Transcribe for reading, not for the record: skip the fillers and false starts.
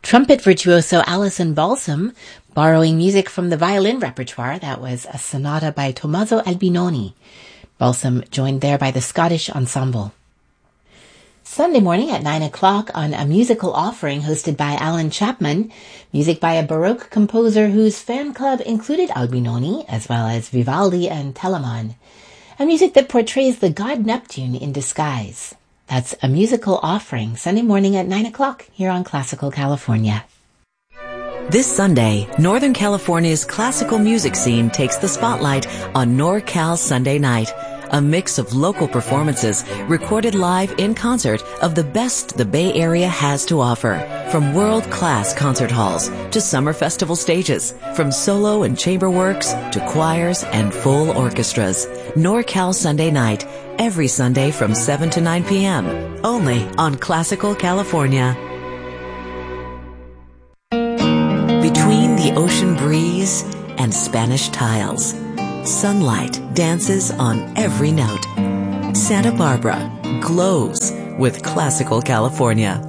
Trumpet virtuoso Alison Balsam, borrowing music from the violin repertoire. That was a sonata by Tommaso Albinoni. Balsam joined there by the Scottish Ensemble. Sunday morning at 9 o'clock on A Musical Offering hosted by Alan Chapman, music by a Baroque composer whose fan club included Albinoni as well as Vivaldi and Telemann, and music that portrays the god Neptune in disguise. That's A Musical Offering, Sunday morning at 9 o'clock here on Classical California. This Sunday, Northern California's classical music scene takes the spotlight on NorCal Sunday Night, a mix of local performances recorded live in concert of the best the Bay Area has to offer. From world-class concert halls to summer festival stages, from solo and chamber works to choirs and full orchestras. NorCal Sunday Night, every Sunday from 7 to 9 p.m., only on Classical California. Between the ocean breeze and Spanish tiles, sunlight dances on every note. Santa Barbara glows with Classical California.